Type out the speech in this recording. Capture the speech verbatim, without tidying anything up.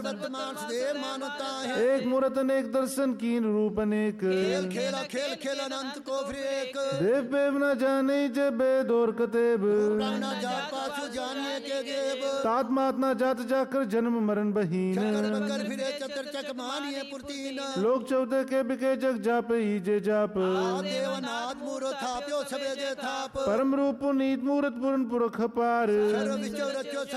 वर्तमान दे मानता है। एक मूर्त अनेक दर्शन कीन रूप अनेक। खेल खेला खेल खेल अनंत को फिर एक। देव पेव न जाने जब वेद और कतेब। ना जात पाछू जानने के देव। तात मात न जात जाकर जन्म मरण बहीन। चक्कर बकर फिरे चतर चक मानिए पुरतीन। लोक चौदह के बिके जग जाप ही जे जाप। देवनाथ मूरो थाप्यो छबे जे थाप। परम रूप नीत मूर्त पूर्ण पुरख पार। सर्व विचौ रचो